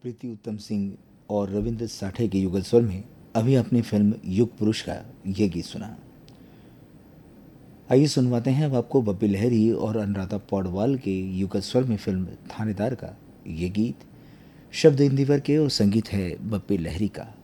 प्रीति उत्तम सिंह और रविंद्र साठे के युगल स्वर में अभी अपनी फिल्म युग पुरुष का ये गीत सुना। आइए सुनवाते हैं अब आपको बप्पी लहरी और अनुराधा पौडवाल के युगल स्वर में फिल्म थानेदार का ये गीत। शब्द इंदिवर के और संगीत है बप्पी लहरी का।